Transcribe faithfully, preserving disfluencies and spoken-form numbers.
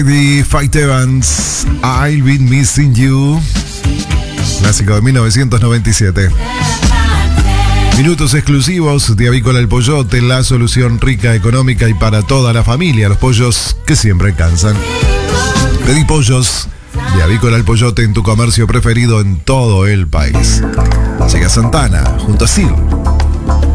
The Fight Evans, I've Been Missing You, clásico de mil novecientos noventa y siete. Minutos exclusivos de Avícola El Pollote, la solución rica, económica y para toda la familia. Los pollos que siempre alcanzan. Pedí pollos de Avícola El Pollote en tu comercio preferido en todo el país. Llega Santana junto a Sil.